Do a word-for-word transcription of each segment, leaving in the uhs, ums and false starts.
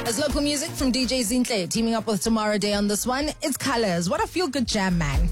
As local music from D J Zinhle teaming up with Tomorrow Day on this one. It's Colors. What a feel-good jam, man.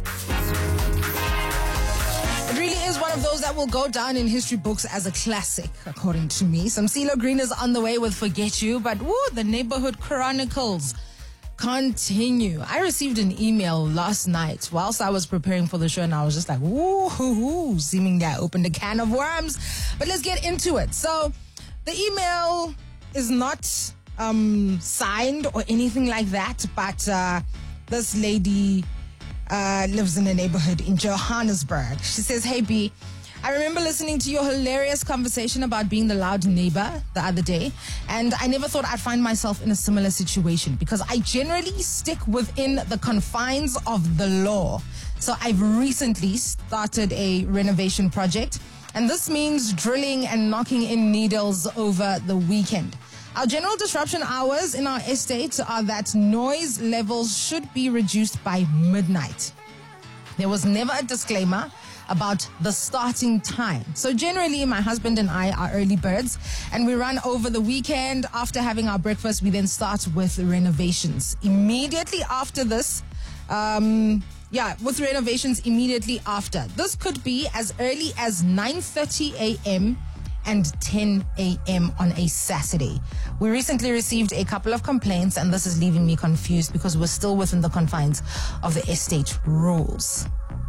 It really is one of those that will go down in history books as a classic, according to me. Some CeeLo Green is on the way with Forget You, but woo, the Neighborhood Chronicles continue. I received an email last night whilst I was preparing for the show, and I was just like, woo, hoo, hoo, seeming that I opened a can of worms. But let's get into it. So the email is not um, signed or anything like that, but uh, this lady uh, lives in a neighborhood in Johannesburg. She says, hey, B, I remember listening to your hilarious conversation about being the loud neighbor the other day, and I never thought I'd find myself in a similar situation because I generally stick within the confines of the law. So I've recently started a renovation project, and this means drilling and knocking in needles over the weekend. Our general disruption hours in our estate are that noise levels should be reduced by midnight. There was never a disclaimer about the starting time. So generally, my husband and I are early birds, and we run over the weekend. After having our breakfast, we then start with renovations. Immediately after this, um, yeah, with renovations immediately after. This could be as early as nine thirty a.m. and ten a.m. on a Saturday. We recently received a couple of complaints, and this is leaving me confused because we're still within the confines of the estate rules.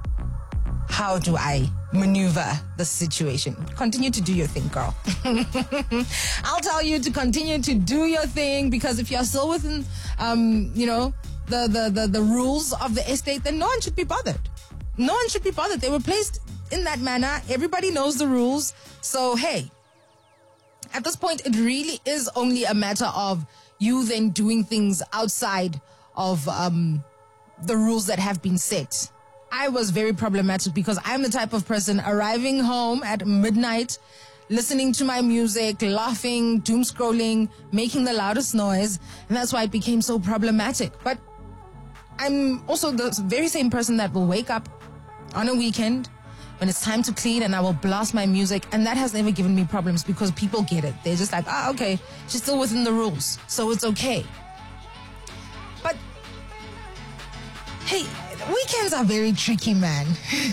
How do I maneuver the situation? Continue to do your thing, girl. I'll tell you to continue to do your thing, because if you're still within, um, you know, the, the, the, the rules of the estate, then no one should be bothered. No one should be bothered. They were placed in that manner. Everybody knows the rules. So, hey, at this point, it really is only a matter of you then doing things outside of um, the rules that have been set. I was very problematic because I'm the type of person arriving home at midnight, listening to my music, laughing, doom scrolling, making the loudest noise, and that's why it became so problematic. But I'm also the very same person that will wake up on a weekend when it's time to clean and I will blast my music, and that has never given me problems because people get it. They're just like, ah, okay, she's still within the rules, so it's okay. But hey, weekends are very tricky, man.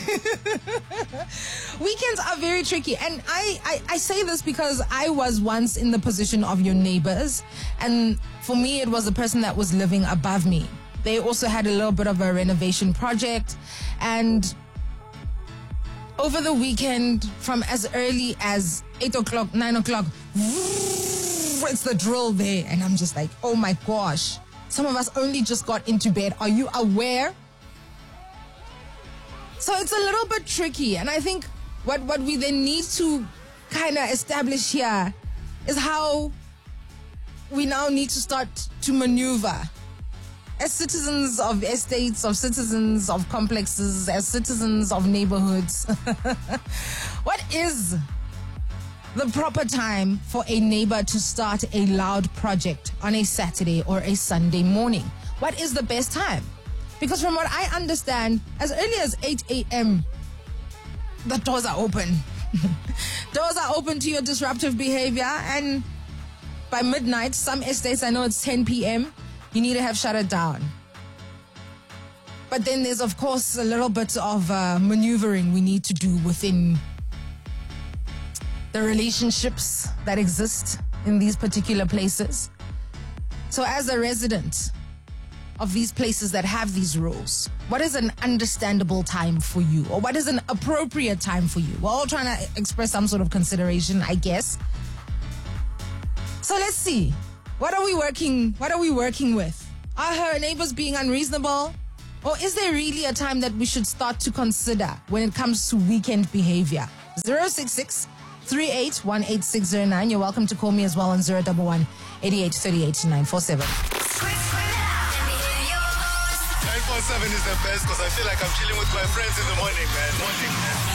Weekends are very tricky. And I, I, I say this because I was once in the position of your neighbors. And for me, it was the person that was living above me. They also had a little bit of a renovation project. And over the weekend, from as early as eight o'clock, nine o'clock, it's the drill there. And I'm just like, oh my gosh. Some of us only just got into bed. Are you aware? So it's a little bit tricky. And I think what, what we then need to kind of establish here is how we now need to start to maneuver. As citizens of estates, of citizens of complexes, as citizens of neighborhoods, what is the proper time for a neighbor to start a loud project on a Saturday or a Sunday morning? What is the best time? Because from what I understand, as early as eight a.m., the doors are open. Doors are open to your disruptive behavior. And by midnight, some estates, I know it's ten p.m., you need to have shut it down. But then there's, of course, a little bit of uh, maneuvering we need to do within the relationships that exist in these particular places. So as a resident of these places that have these rules, what is an understandable time for you? Or what is an appropriate time for you? We're all trying to express some sort of consideration, I guess. So let's see. What are we working, what are we working with? Are her neighbors being unreasonable? Or is there really a time that we should start to consider when it comes to weekend behavior? zero six six, three eight one, eight six zero nine. You're welcome to call me as well on zero one one, eight eight three eight, nine four seven. nine four seven is the best because I feel like I'm chilling with my friends in the morning, man. Morning, man.